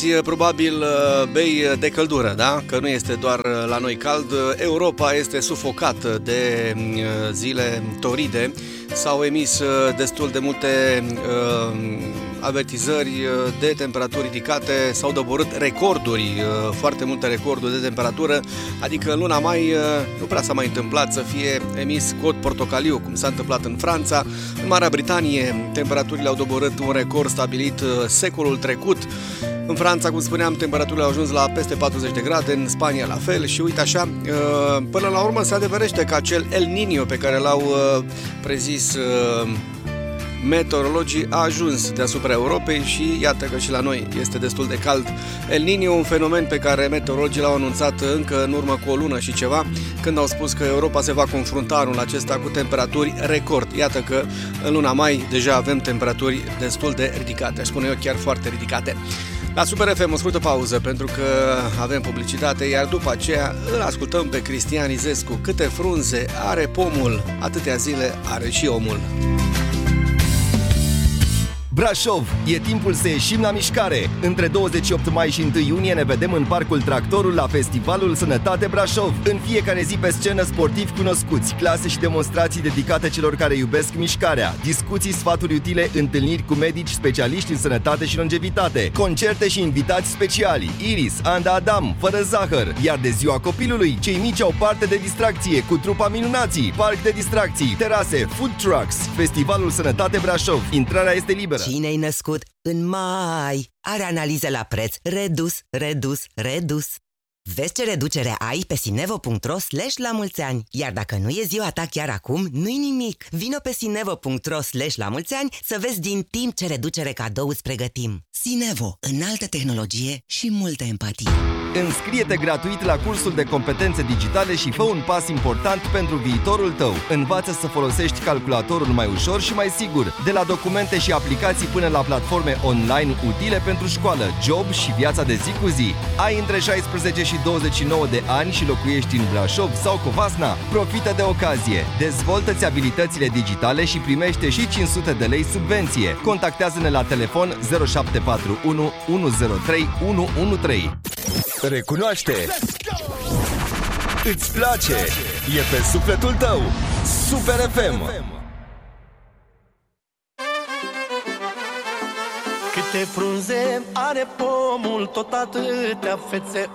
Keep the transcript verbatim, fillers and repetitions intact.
Probabil bei de căldură, da? Că nu este doar la noi cald. Europa este sufocată de zile toride. S-au emis destul de multe uh, avertizări de temperaturi ridicate, s-au doborât recorduri, uh, foarte multe recorduri de temperatură, adică în luna mai uh, nu prea s-a mai întâmplat să fie emis cod portocaliu, cum s-a întâmplat în Franța. În Marea Britanie, temperaturile au doborât un record stabilit uh, secolul trecut. În Franța, cum spuneam, temperaturile au ajuns la peste patruzeci de grade, în Spania la fel și uite așa, până la urmă se adeverește că acel El Niño pe care l-au prezis meteorologii a ajuns deasupra Europei și iată că și la noi este destul de cald. El Niño, un fenomen pe care meteorologii l-au anunțat încă în urmă cu o lună și ceva, când au spus că Europa se va confrunta anul acesta cu temperaturi record. Iată că în luna mai deja avem temperaturi destul de ridicate, aș spune eu chiar foarte ridicate. La Super F M o scurtă pauză pentru că avem publicitate, iar după aceea îl ascultăm pe Cristian Izescu. Câte frunze are pomul, atâtea zile are și omul. Brașov, e timpul să ieșim la mișcare! Între douăzeci și opt mai și unu iunie ne vedem în Parcul Tractorul la Festivalul Sănătate Brașov. În fiecare zi pe scenă sportivi cunoscuți, clase și demonstrații dedicate celor care iubesc mișcarea, discuții, sfaturi utile, întâlniri cu medici, specialiști în sănătate și longevitate, concerte și invitați speciali, Iris, Anda Adam, Fără Zahăr. Iar de ziua copilului, cei mici au parte de distracție cu trupa Minunații, parc de distracții, terase, food trucks. Festivalul Sănătate Brașov. Intrarea este liberă. Cine-i născut în mai are analize la preț redus, redus, redus. Vezi ce reducere ai pe sinevo punct ro slash la mulți ani. Iar dacă nu e ziua ta chiar acum, nu-i nimic. Vino pe sinevo punct ro slash la mulți ani să vezi din timp ce reducere cadou îți pregătim. Sinevo, înaltă tehnologie și multă empatie. Înscrie-te gratuit la cursul de competențe digitale și fă un pas important pentru viitorul tău. Învață să folosești calculatorul mai ușor și mai sigur, de la documente și aplicații până la platforme online utile pentru școală, job și viața de zi cu zi. Ai între șaisprezece și douăzeci și nouă de ani și locuiești în Brașov sau Covasna? Profită de ocazie! Dezvoltă-ți abilitățile digitale și primește și cinci sute de lei subvenție. Contactează-ne la telefon zero șapte patru unu unu zero trei unu unu trei. Recunoaște! Îți place! E pe sufletul tău! Super F M! Câte frunze are pomul, tot atâtea fețe